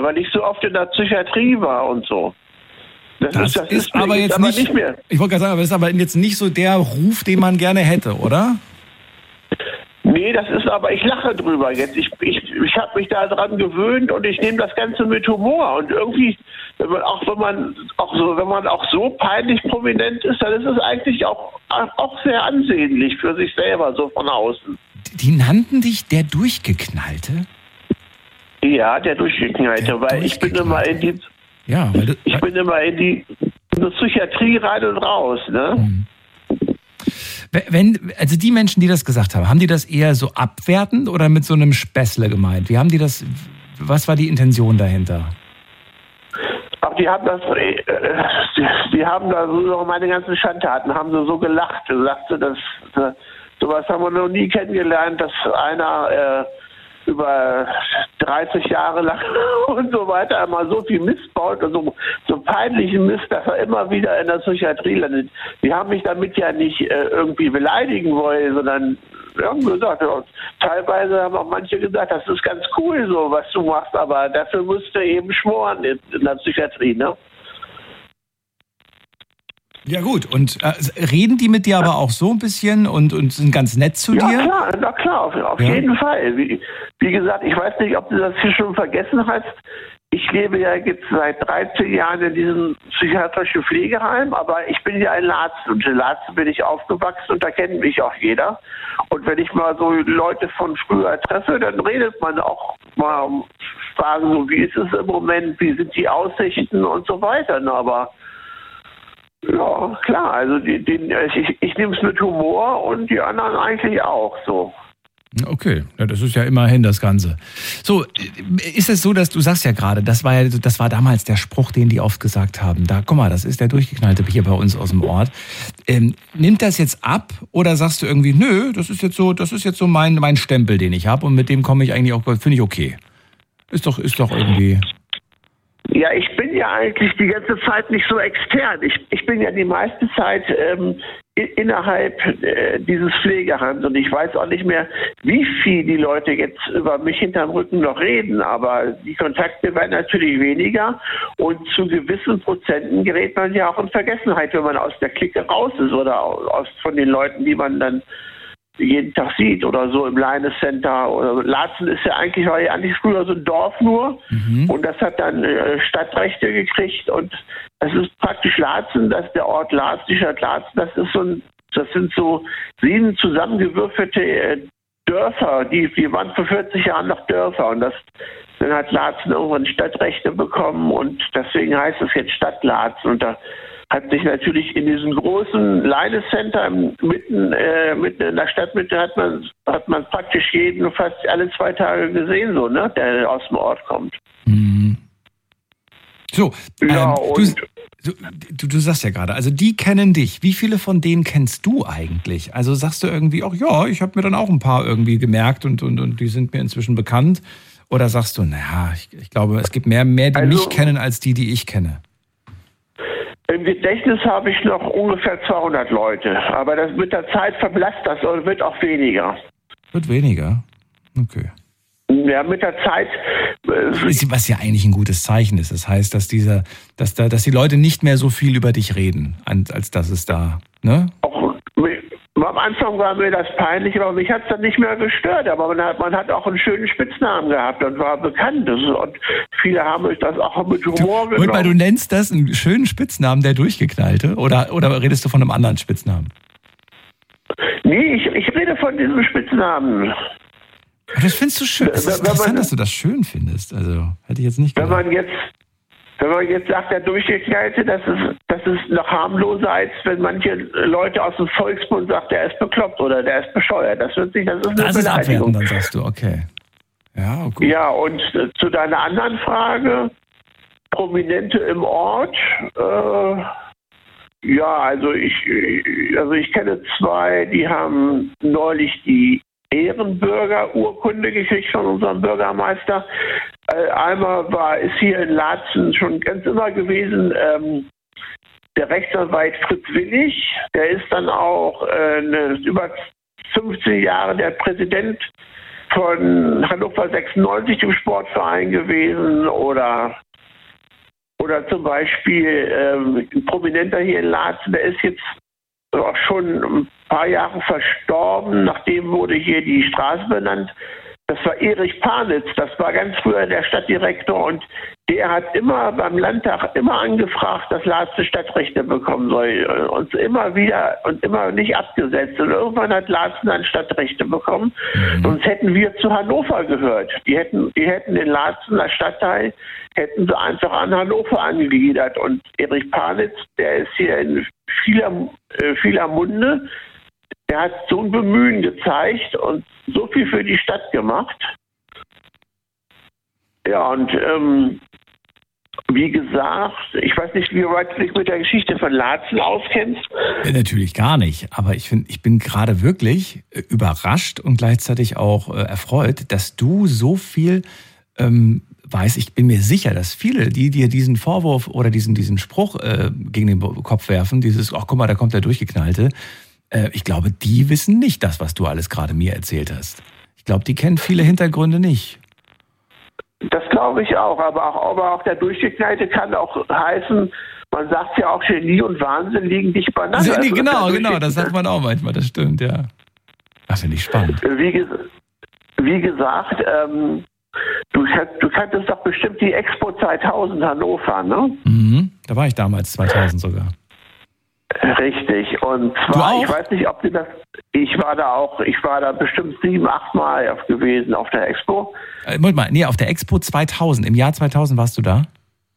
weil ich so oft in der Psychiatrie war und so. Das ist aber jetzt nicht mehr. Ich wollte gerade sagen, aber das ist aber jetzt nicht so der Ruf, den man gerne hätte, oder? Nee, das ist aber, ich lache drüber jetzt. Ich habe mich da dran gewöhnt und ich nehme das Ganze mit Humor. Und irgendwie, wenn man auch so peinlich prominent ist, dann ist es eigentlich auch sehr ansehnlich für sich selber, so von außen. Die nannten dich der Durchgeknallte? Ja, der Durchgeknallte, weil ich bin immer in die Psychiatrie rein und raus, ne? Mhm. Also die Menschen, die das gesagt haben die das eher so abwertend oder mit so einem Späßle gemeint? Was war die Intention dahinter? Ach, die haben da so meine ganzen Schandtaten, haben so gelacht. Sagte, sowas haben wir noch nie kennengelernt, dass einer über 30 Jahre lang und so weiter immer so viel Mist baut und so peinlichen Mist, dass er immer wieder in der Psychiatrie landet. Die haben mich damit ja nicht irgendwie beleidigen wollen, sondern haben gesagt, teilweise haben auch manche gesagt, das ist ganz cool so, was du machst, aber dafür musst du eben schmoren in der Psychiatrie, ne? Ja gut, und reden die mit dir aber auch so ein bisschen und sind ganz nett zu dir? Ja, klar, auf jeden Fall. Wie gesagt, ich weiß nicht, ob du das hier schon vergessen hast. Ich lebe ja jetzt seit 13 Jahren in diesem psychiatrischen Pflegeheim, aber ich bin ja in Laatzen und in Laatzen bin ich aufgewachsen und da kennt mich auch jeder. Und wenn ich mal so Leute von früher treffe, dann redet man auch mal um Fragen, so wie ist es im Moment, wie sind die Aussichten und so weiter. Aber ja, klar, also ich nehme es mit Humor und die anderen eigentlich auch so. Okay, ja, das ist ja immerhin das Ganze. So, ist es so, dass du sagst ja gerade, das war damals der Spruch, den die oft gesagt haben. Da, guck mal, das ist der Durchgeknallte hier bei uns aus dem Ort. Nimmt das jetzt ab oder sagst du irgendwie, nö, das ist jetzt so mein Stempel, den ich habe und mit dem komme ich eigentlich auch, finde ich okay. Ist doch irgendwie. Ja, ich bin ja eigentlich die ganze Zeit nicht so extern. Ich bin ja die meiste Zeit innerhalb dieses Pflegeheims und ich weiß auch nicht mehr, wie viel die Leute jetzt über mich hinterm Rücken noch reden, aber die Kontakte werden natürlich weniger und zu gewissen Prozenten gerät man ja auch in Vergessenheit, wenn man aus der Clique raus ist oder von den Leuten, die man dann jeden Tag sieht oder so im Leine Center oder Laatzen war ja eigentlich früher so ein Dorf nur und das hat dann Stadtrechte gekriegt und das ist praktisch Laatzen, das ist der Ort Laatzen, die Stadt Laatzen, das sind so 7 zusammengewürfelte Dörfer, die waren vor 40 Jahren noch Dörfer und dann hat Laatzen irgendwann Stadtrechte bekommen und deswegen heißt es jetzt Stadt Laatzen und da hat sich natürlich in diesem großen Leine-Center mitten in der Stadtmitte hat man praktisch jeden fast alle 2 Tage gesehen, so, ne, der aus dem Ort kommt. Mhm. So, ja, du sagst ja gerade, also die kennen dich. Wie viele von denen kennst du eigentlich? Also sagst du irgendwie auch, ja, ich habe mir dann auch ein paar irgendwie gemerkt und die sind mir inzwischen bekannt. Oder sagst du, naja, ich glaube, es gibt mehr die mich kennen, als die ich kenne? Im Gedächtnis habe ich noch ungefähr 200 Leute, aber das mit der Zeit verblasst das und wird auch weniger. Wird weniger? Okay. Ja, mit der Zeit. Was ja eigentlich ein gutes Zeichen ist. Das heißt, dass die Leute nicht mehr so viel über dich reden, als dass es da, ne? Am Anfang war mir das peinlich, aber mich hat es dann nicht mehr gestört. Aber man hat auch einen schönen Spitznamen gehabt und war bekannt. Und viele haben mich das auch mit Humor genommen. Und weil du nennst das einen schönen Spitznamen, der Durchgeknallte? Oder redest du von einem anderen Spitznamen? Nee, ich rede von diesem Spitznamen. Aber das findest du schön. Es ist interessant, dass du das schön findest. Also, hätte ich jetzt nicht gedacht. Wenn man jetzt sagt, der Durchgeknallte, das ist noch harmloser, als wenn manche Leute aus dem Volksmund sagen, der ist bekloppt oder der ist bescheuert. Das ist eine Beleidigung. Das ist abwertend, dann sagst du, okay. Ja, okay. Ja, und zu deiner anderen Frage, Prominente im Ort, ja, also ich kenne 2, die haben neulich die Ehrenbürgerurkunde gekriegt von unserem Bürgermeister. Einmal ist hier in Laatzen schon ganz immer gewesen, der Rechtsanwalt Fritz Willig, der ist dann auch über 15 Jahre der Präsident von Hannover 96, dem Sportverein gewesen, oder zum Beispiel ein Prominenter hier in Laatzen, der ist jetzt auch schon ein paar Jahre verstorben. Nachdem wurde hier die Straße benannt. Das war Erich Panitz, das war ganz früher der Stadtdirektor, und der hat immer beim Landtag angefragt, dass Laatzen Stadtrechte bekommen soll, und immer wieder und immer nicht abgesetzt. Und irgendwann hat Laatzen dann Stadtrechte bekommen, sonst hätten wir zu Hannover gehört. Die hätten den Laatzener Stadtteil, hätten sie einfach an Hannover angegliedert. Und Erich Panitz, der ist hier in vieler Munde. Er hat so ein Bemühen gezeigt und so viel für die Stadt gemacht. Ja, und wie gesagt, ich weiß nicht, wie weit du dich mit der Geschichte von Laatzen auskennst. Natürlich gar nicht, aber ich bin gerade wirklich überrascht und gleichzeitig auch erfreut, dass du so viel weißt. Ich bin mir sicher, dass viele, die dir diesen Vorwurf oder diesen Spruch gegen den Kopf werfen, dieses, ach guck mal, da kommt der Durchgeknallte, ich glaube, die wissen nicht das, was du alles gerade mir erzählt hast. Ich glaube, die kennen viele Hintergründe nicht. Das glaube ich auch, aber auch der Durchgeknallte kann auch heißen, man sagt ja auch, Genie und Wahnsinn liegen dicht beieinander. Also, genau, das sagt man auch manchmal, das stimmt, ja. Das finde ich spannend. Wie gesagt, du kanntest doch bestimmt die Expo 2000 Hannover, ne? Mhm, da war ich damals, 2000 sogar. Richtig, und zwar, ich weiß nicht, ob du das, ich war da bestimmt 7, 8 Mal gewesen auf der Expo. Moment mal, nee, auf der Expo 2000, im Jahr 2000 warst du da?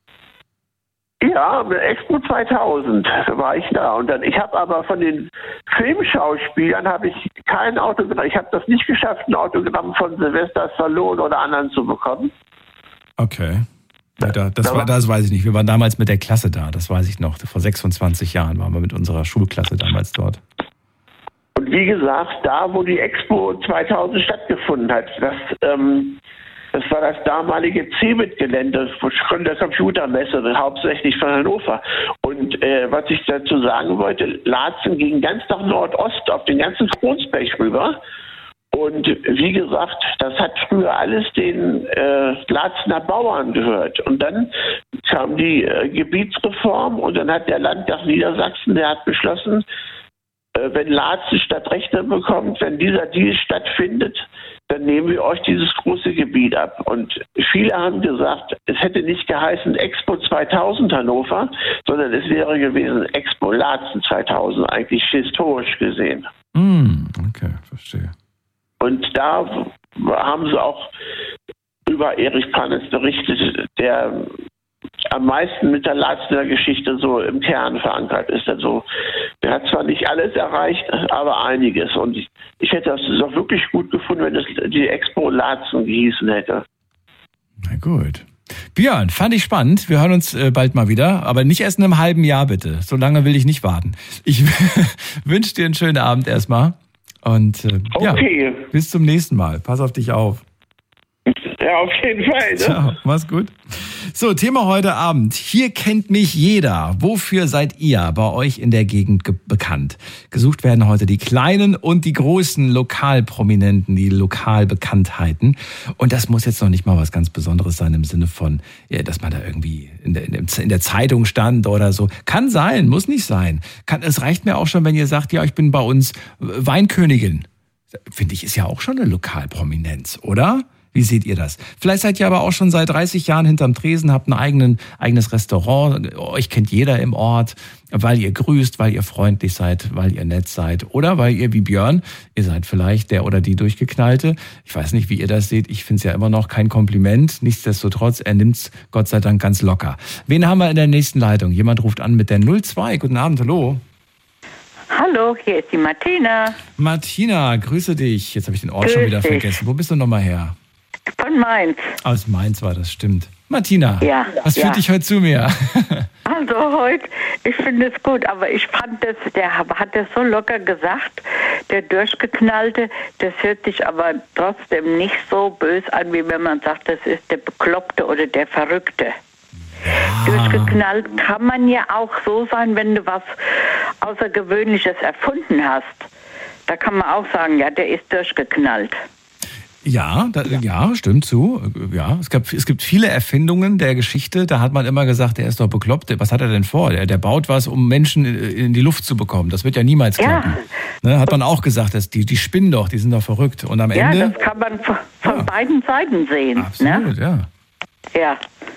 Ja, mit Expo 2000 war ich da, und dann, ich habe aber von den Filmschauspielern habe ich kein Autogramm, ich habe das nicht geschafft, ein Autogramm von Sylvester Stallone oder anderen zu bekommen. Okay. Ja, das weiß ich nicht. Wir waren damals mit der Klasse da, das weiß ich noch. Vor 26 Jahren waren wir mit unserer Schulklasse damals dort. Und wie gesagt, da, wo die Expo 2000 stattgefunden hat, das war das damalige CeBIT-Gelände von der Computermesse, hauptsächlich von Hannover. Und was ich dazu sagen wollte, Laatzen ging ganz nach Nordost auf den ganzen Kronsberg rüber. Und wie gesagt, das hat früher alles den Laatzener Bauern gehört. Und dann kam die Gebietsreform, und dann hat der Landtag Niedersachsen, der hat beschlossen, wenn Laatzen Stadtrechte bekommt, wenn dieser Deal stattfindet, dann nehmen wir euch dieses große Gebiet ab. Und viele haben gesagt, es hätte nicht geheißen Expo 2000 Hannover, sondern es wäre gewesen Expo Laatzen 2000, eigentlich historisch gesehen. Okay, verstehe. Und da haben sie auch über Erich Panitz berichtet, der am meisten mit der Laatzener Geschichte so im Kern verankert ist. Also, der hat zwar nicht alles erreicht, aber einiges. Und ich hätte das auch wirklich gut gefunden, wenn das die Expo Laatzen gehießen hätte. Na gut. Björn, fand ich spannend. Wir hören uns bald mal wieder, aber nicht erst in einem halben Jahr, bitte. So lange will ich nicht warten. Ich wünsche dir einen schönen Abend erstmal. Und okay. Ja, bis zum nächsten Mal. Pass auf dich auf. Ja, auf jeden Fall. Ne? Ciao, mach's gut. So, Thema heute Abend. Hier kennt mich jeder. Wofür seid ihr bei euch in der Gegend bekannt? Gesucht werden heute die kleinen und die großen Lokalprominenten, die Lokalbekanntheiten. Und das muss jetzt noch nicht mal was ganz Besonderes sein im Sinne von, dass man da irgendwie in der Zeitung stand oder so. Kann sein, muss nicht sein. Es reicht mir auch schon, wenn ihr sagt, ja, ich bin bei uns Weinkönigin. Finde ich, ist ja auch schon eine Lokalprominenz, oder? Wie seht ihr das? Vielleicht seid ihr aber auch schon seit 30 Jahren hinterm Tresen, habt ein eigenes Restaurant, euch kennt jeder im Ort, weil ihr grüßt, weil ihr freundlich seid, weil ihr nett seid oder weil ihr wie Björn, ihr seid vielleicht der oder die Durchgeknallte. Ich weiß nicht, wie ihr das seht, ich finde es ja immer noch kein Kompliment. Nichtsdestotrotz, er nimmt es Gott sei Dank ganz locker. Wen haben wir in der nächsten Leitung? Jemand ruft an mit der 02. Guten Abend, hallo. Hallo, hier ist die Martina. Martina, grüße dich. Jetzt habe ich den Ort schon wieder vergessen. Wo bist du nochmal her? Von Mainz. Aus Mainz war das, stimmt. Martina, ja, was führt dich heute zu mir? Also heute, ich finde es gut, aber ich fand das, der hat das so locker gesagt, der Durchgeknallte, das hört sich aber trotzdem nicht so böse an, wie wenn man sagt, das ist der Bekloppte oder der Verrückte. Ja. Durchgeknallt kann man ja auch so sein, wenn du was Außergewöhnliches erfunden hast. Da kann man auch sagen, ja, der ist durchgeknallt. Ja, ja, stimmt zu. Ja, es gibt viele Erfindungen der Geschichte. Da hat man immer gesagt, der ist doch bekloppt. Was hat er denn vor? Der baut was, um Menschen in die Luft zu bekommen. Das wird ja niemals klappen. Ne, hat man auch gesagt, dass die spinnen doch, die sind doch verrückt. Und am Ende. Ja, das kann man von beiden Seiten sehen. Absolut, ne? Ja.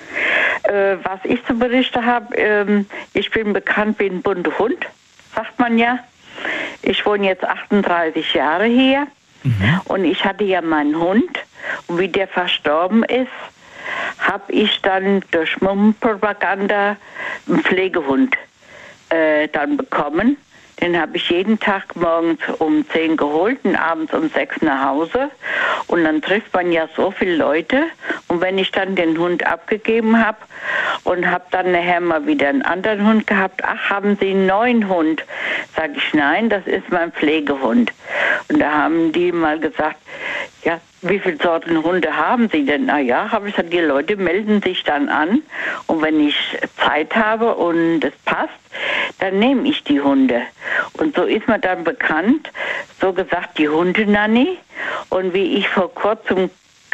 Was ich zu berichten habe, ich bin bekannt wie ein bunter Hund, sagt man ja. Ich wohne jetzt 38 Jahre hier. Und ich hatte ja meinen Hund und wie der verstorben ist, habe ich dann durch Mummenpropaganda einen Pflegehund dann bekommen. Den habe ich jeden Tag morgens um 10 geholt und abends um 6 nach Hause. Und dann trifft man ja so viele Leute. Und wenn ich dann den Hund abgegeben habe und habe dann nachher mal wieder einen anderen Hund gehabt, ach, haben Sie einen neuen Hund? Sage ich, nein, das ist mein Pflegehund. Und da haben die mal gesagt, ja, wie viele Sorten Hunde haben Sie denn? Na ja, habe ich gesagt, die Leute melden sich dann an. Und wenn ich Zeit habe und es passt, dann nehme ich die Hunde. Und so ist man dann bekannt, so gesagt, die Hundenanny. Und wie ich vor kurzem,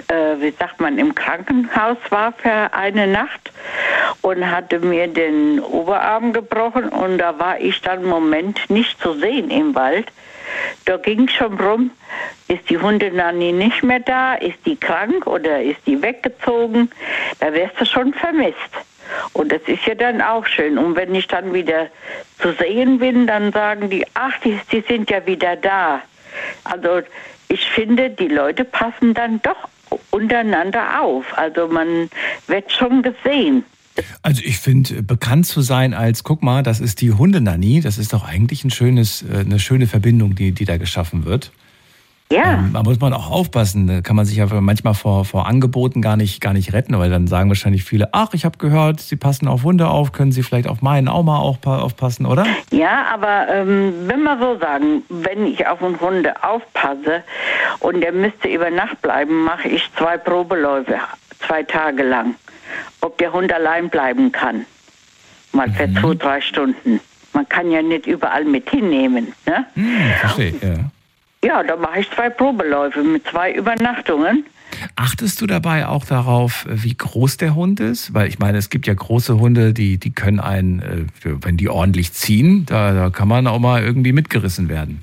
im Krankenhaus war für eine Nacht und hatte mir den Oberarm gebrochen und da war ich dann im Moment nicht zu sehen im Wald. Da ging es schon rum, ist die Hundenanny nicht mehr da, ist die krank oder ist die weggezogen? Da wärst du schon vermisst. Und das ist ja dann auch schön. Und wenn ich dann wieder zu sehen bin, dann sagen die, ach, die sind ja wieder da. Also ich finde, die Leute passen dann doch untereinander auf. Also man wird schon gesehen. Also ich finde, bekannt zu sein als, guck mal, das ist die Hundenanny, das ist doch eigentlich eine schöne Verbindung, die da geschaffen wird. Ja. Da muss man auch aufpassen, da kann man sich ja manchmal vor Angeboten gar nicht retten, weil dann sagen wahrscheinlich viele, ach, ich habe gehört, Sie passen auf Hunde auf, können Sie vielleicht auf meinen auch mal aufpassen, oder? Ja, aber wenn wir so sagen, wenn ich auf einen Hunde aufpasse und der müsste über Nacht bleiben, mache ich 2 Probeläufe, 2 Tage lang, ob der Hund allein bleiben kann. Mal für 2-3 Stunden. Man kann ja nicht überall mit hinnehmen, ne? Verstehe, ja. Ja, da mache ich 2 Probeläufe mit 2 Übernachtungen. Achtest du dabei auch darauf, wie groß der Hund ist? Weil ich meine, es gibt ja große Hunde, die können einen, wenn die ordentlich ziehen, da kann man auch mal irgendwie mitgerissen werden.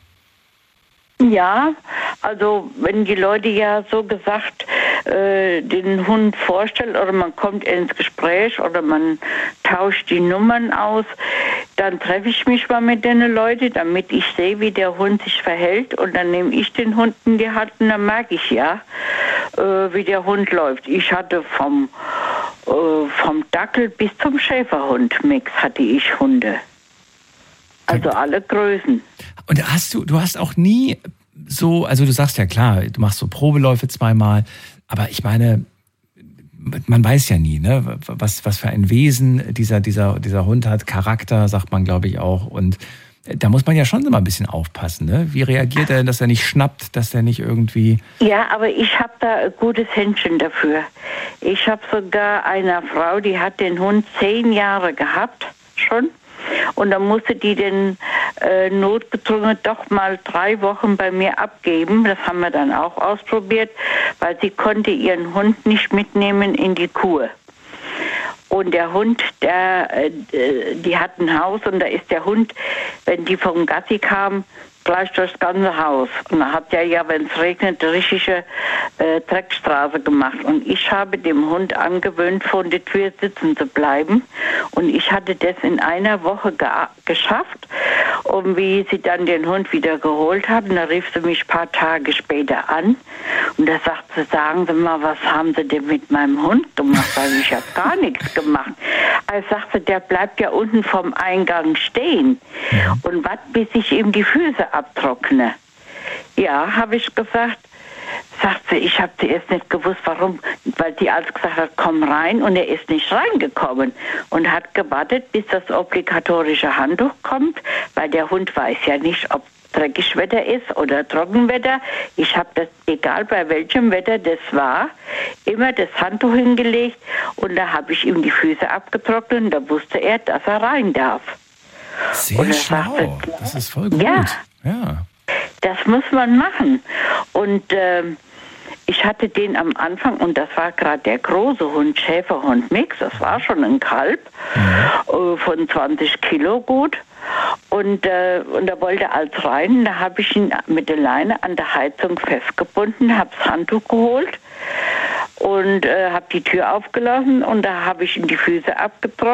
Ja, also wenn die Leute ja so gesagt den Hund vorstellen oder man kommt ins Gespräch oder man tauscht die Nummern aus, dann treffe ich mich mal mit den Leuten, damit ich sehe, wie der Hund sich verhält und dann nehme ich den Hund in die Hand und dann merke ich ja, wie der Hund läuft. Ich hatte vom Dackel bis zum Schäferhund-Mix hatte ich Hunde. Also alle Größen. Und du hast auch nie so, also du sagst ja klar, du machst so Probeläufe 2-mal, aber ich meine, man weiß ja nie, ne, was für ein Wesen dieser Hund hat, Charakter, sagt man, glaube ich, auch. Und da muss man ja schon immer ein bisschen aufpassen, ne? Wie reagiert er, dass er nicht schnappt, dass er nicht irgendwie... Ja, aber ich habe da ein gutes Händchen dafür. Ich habe sogar eine Frau, die hat den Hund 10 Jahre gehabt, schon. Und dann musste die den notgedrungen doch mal 3 Wochen bei mir abgeben. Das haben wir dann auch ausprobiert, weil sie konnte ihren Hund nicht mitnehmen in die Kur. Und der Hund, die hat ein Haus und da ist der Hund, wenn die vom Gassi kam, gleich durchs ganze Haus. Und da hat er ja, wenn es regnet, eine richtige Dreckstraße gemacht. Und ich habe dem Hund angewöhnt, vor der Tür sitzen zu bleiben. Und ich hatte das in einer Woche geschafft. Und wie sie dann den Hund wieder geholt haben, da rief sie mich ein paar Tage später an. Und da sagt sie, sagen Sie mal, was haben Sie denn mit meinem Hund gemacht? Weil ich habe gar nichts gemacht. Also sagte, der bleibt ja unten vom Eingang stehen. Und wart, bis ich ihm die Füße abtrockne. Ja, habe ich gesagt. Sagt sie, ich habe zuerst nicht gewusst, warum, weil die alles gesagt hat, komm rein und er ist nicht reingekommen und hat gewartet, bis das obligatorische Handtuch kommt, weil der Hund weiß ja nicht, ob dreckig Wetter ist oder Trockenwetter. Ich habe das, egal bei welchem Wetter das war, immer das Handtuch hingelegt und da habe ich ihm die Füße abgetrocknet und da wusste er, dass er rein darf. Sehr schlau, das ist voll gut. Ja. Ja. Das muss man machen. Und ich hatte den am Anfang, und das war gerade der große Hund, Schäferhund-Mix, das war schon ein Kalb von 20 Kilo gut. Und da wollte er als rein, da habe ich ihn mit der Leine an der Heizung festgebunden, habe das Handtuch geholt und habe die Tür aufgelassen und da habe ich ihm die Füße abgetrocknet.